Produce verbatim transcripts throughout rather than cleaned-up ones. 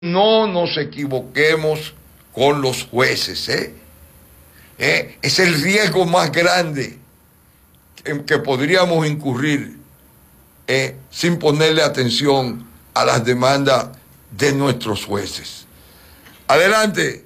No nos equivoquemos con los jueces, ¿eh? ¿Eh? Es el riesgo más grande en que podríamos incurrir ¿eh? sin ponerle atención a las demandas de nuestros jueces. Adelante.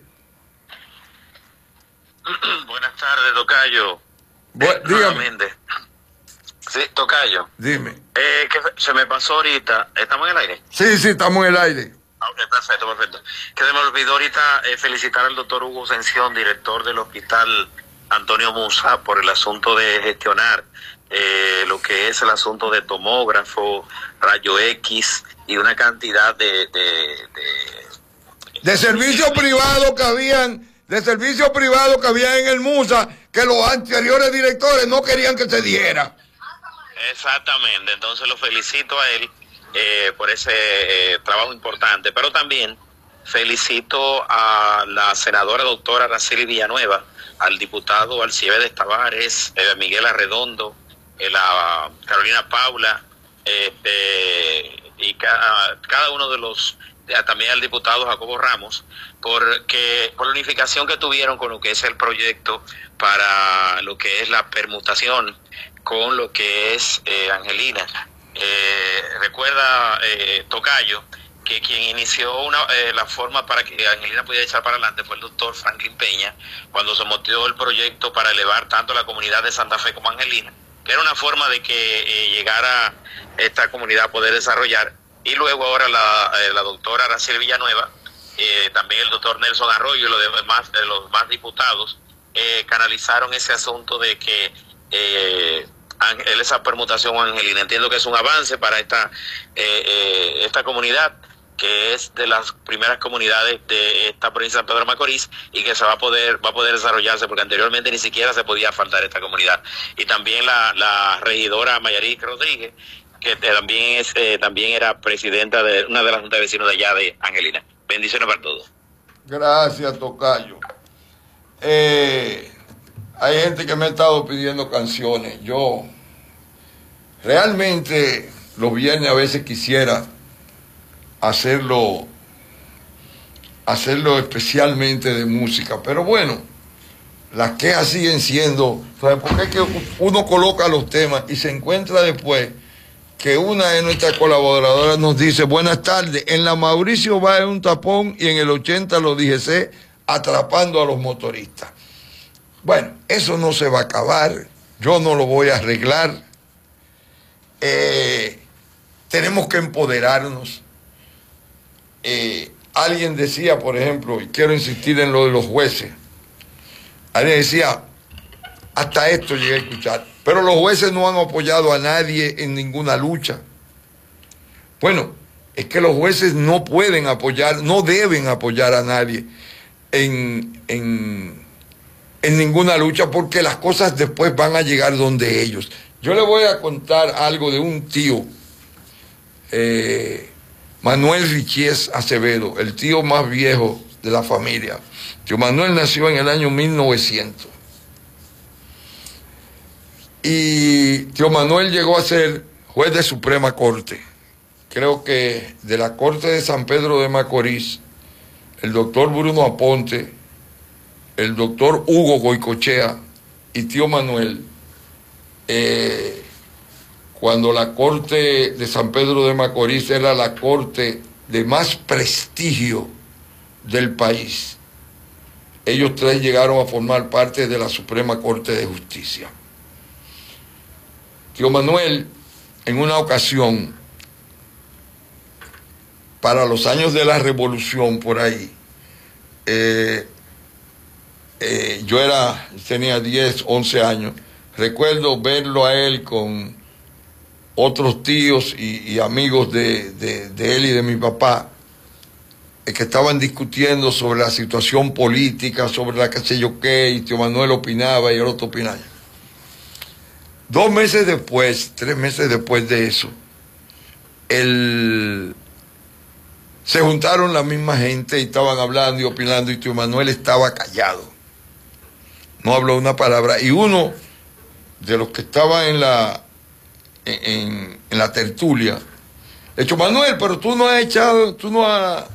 Buenas tardes, tocayo. Bu eh, dígame. Sí, tocayo. Dime. Eh, que se me pasó ahorita. ¿Estamos en el aire? Sí, sí, estamos en el aire. Ok, perfecto, perfecto. Que se me olvidó ahorita eh, felicitar al doctor Hugo Ascensión, director del hospital Antonio Musa, por el asunto de gestionar eh, lo que es el asunto de tomógrafo, rayo X y una cantidad de... De, de, de servicios privados que habían, de servicios privados que había en el Musa, que los anteriores directores no querían que se diera. Exactamente, entonces lo felicito a él eh, por ese eh, trabajo importante, pero también felicito a la senadora doctora Araceli Villanueva, al diputado Alcibiades Tavares, eh, Miguel Arredondo, eh, la Carolina Paula, este, y ca cada uno de los, también al diputado Jacobo Ramos, porque por la unificación que tuvieron con lo que es el proyecto para lo que es la permutación con lo que es eh, Angelina. Eh, recuerda, eh, tocayo, que quien inició una, eh, la forma para que Angelina pudiera echar para adelante fue el doctor Franklin Peña, cuando se montó el proyecto para elevar tanto la comunidad de Santa Fe como Angelina, que era una forma de que eh, llegara esta comunidad a poder desarrollar. Y luego ahora la, eh, la doctora Araceli Villanueva, eh, también el doctor Nelson Arroyo y los demás, eh, los más diputados, eh, canalizaron ese asunto de que eh, esa permutación Angelina. Entiendo que es un avance para esta, eh, eh, esta comunidad, que es de las primeras comunidades de esta provincia de San Pedro de Macorís, y que se va a poder va a poder desarrollarse, porque anteriormente ni siquiera se podía faltar esta comunidad. Y también la, la regidora Mayarí Rodríguez, que también es eh, también era presidenta de una de las juntas de vecinos de allá de Angelina. Bendiciones para todos. Gracias, tocayo. Eh, hay gente que me ha estado pidiendo canciones. Yo realmente los viernes a veces quisiera hacerlo, hacerlo especialmente de música, pero bueno, las quejas siguen siendo, ¿sabes? Porque es que uno coloca los temas y se encuentra después que una de nuestras colaboradoras nos dice: buenas tardes, en la Mauricio va en un tapón y en el ochenta lo D G C atrapando a los motoristas. Bueno, eso no se va a acabar, yo no lo voy a arreglar. Eh, tenemos que empoderarnos. Eh, alguien decía, por ejemplo, y quiero insistir en lo de los jueces, alguien decía, hasta esto llegué a escuchar, pero los jueces no han apoyado a nadie en ninguna lucha. Bueno, es que los jueces no pueden apoyar, no deben apoyar a nadie en, en, en ninguna lucha, porque las cosas después van a llegar donde ellos. Yo le voy a contar algo de un tío, eh, Manuel Richies Acevedo, el tío más viejo de la familia. Tío Manuel nació en el año mil novecientos. Y tío Manuel llegó a ser juez de Suprema Corte. Creo que de la Corte de San Pedro de Macorís, el doctor Bruno Aponte, el doctor Hugo Goicochea y tío Manuel, eh, cuando la Corte de San Pedro de Macorís era la corte de más prestigio del país, ellos tres llegaron a formar parte de la Suprema Corte de Justicia. Tío Manuel, en una ocasión, para los años de la Revolución, por ahí, eh, eh, yo era, tenía diez, once años, recuerdo verlo a él con otros tíos y, y amigos de, de, de él y de mi papá, eh, que estaban discutiendo sobre la situación política, sobre la que sé yo qué, y tío Manuel opinaba y el otro opinaba. Dos meses después, tres meses después de eso, el... se juntaron la misma gente y estaban hablando y opinando, y tío Manuel estaba callado. No habló una palabra. Y uno de los que estaba en la, en, en la tertulia, le dijo: Manuel, pero tú no has echado, tú no has